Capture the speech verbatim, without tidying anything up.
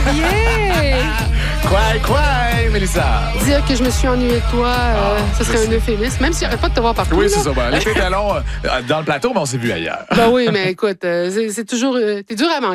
Yeah! Quoi, quoi, Mélissa? Dire que je me suis ennuyée de toi, euh, Ah, ce serait merci. un euphémisme, même s'il n'y aurait pas de te voir partout. Oui, là. c'est ça. Ben, l'été était long euh, dans le plateau, mais on s'est vu ailleurs. Ben oui, mais écoute, euh, c'est, c'est toujours... Euh, t'es dur à manquer.